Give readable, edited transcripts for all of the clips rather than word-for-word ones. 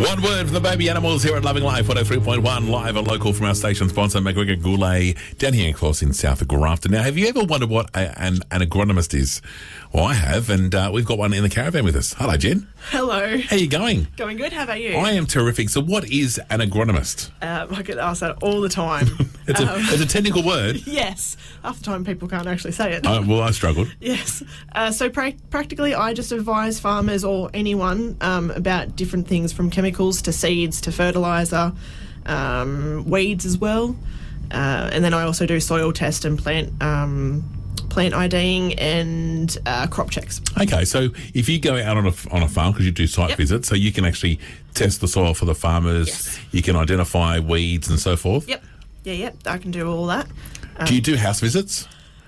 One word for the baby animals here at Loving Life 103.1, live and local from our station sponsor, McGregor Goulet, down here, of course, in south of Grafton. Now, have you ever wondered what an agronomist is? Well, I have, and we've got one in the caravan with us. Hello, Jen. Hello. How are you going? Going good. How about you? I am terrific. So what is an agronomist? I get asked that all the time. It's a technical word. Yes. Half the time people can't actually say it. Well, I struggled. Yes. So practically I just advise farmers or anyone about different things from chemicals to seeds to fertiliser, weeds as well. And then I also do soil test and plant IDing and crop checks. Okay, so if you go out on a farm, because you do site visits, so you can actually test the soil for the farmers, Yes. You can identify weeds and so forth? Yep. Yeah, I can do all that. Do you do house visits?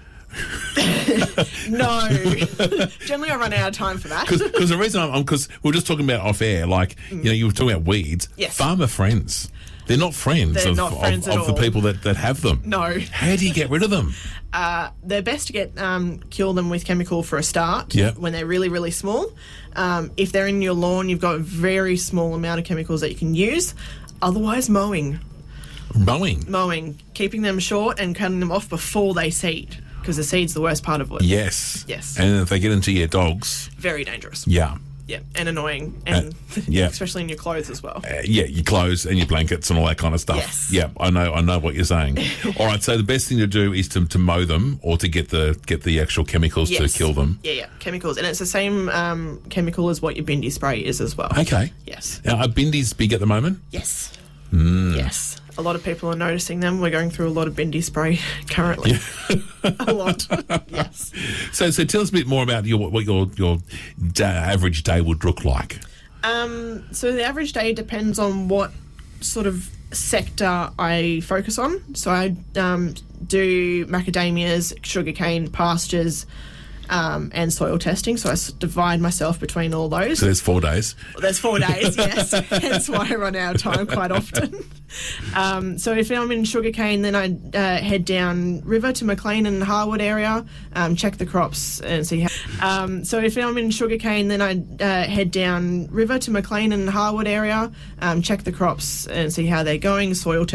No. Generally I run out of time for that. Because the reason because we were just talking about off air, like, you were talking about weeds. Yes. Farmer friends. They're not friends They're of not friends at the all. people that have them. No. How do you get rid of them? They're best to get kill them with chemical for a start. Yep. When they're really, really small. If they're in your lawn, you've got a very small amount of chemicals that you can use. Otherwise, mowing, keeping them short and cutting them off before they seed, because the seed's the worst part of it. Yes. Yes. And if they get into your dogs, Very dangerous. yeah. Yeah, and annoying, and yeah. especially in your clothes as well. Your clothes and your blankets and all that kind of stuff. Yes. Yeah, I know what you're saying. All right, so the best thing to do is to mow them or to get the actual chemicals to kill them. Yeah, chemicals, and it's the same chemical as what your Bindi spray is as well. Okay. Yes. Now, are Bindies big at the moment? Yes. Yes. A lot of people are noticing them. We're going through a lot of Bindi spray currently. A lot. Yes. So tell us a bit more about what your average day would look like. So the average day depends on what sort of sector I focus on. So I do macadamias, sugarcane, pastures, and soil testing. So I divide myself between all those. So there's 4 days. There's 4 days, yes. Hence why I run out of time quite often. So if I'm in sugarcane, then I head down river to McLean and Harwood area, check the crops and see how. So if I'm in sugarcane, then I head down river to McLean and Harwood area, check the crops and see how they're going, soil